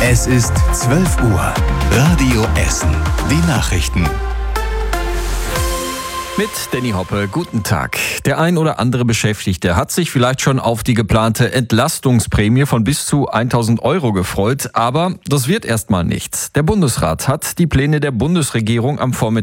Es ist 12 Uhr. Radio Essen. Die Nachrichten. Mit Danny Hoppe, guten Tag. Der ein oder andere Beschäftigte hat sich vielleicht schon auf die geplante Entlastungsprämie von bis zu 1.000 € gefreut, aber das wird erstmal nichts. Der Bundesrat hat die Pläne der Bundesregierung am Vormittag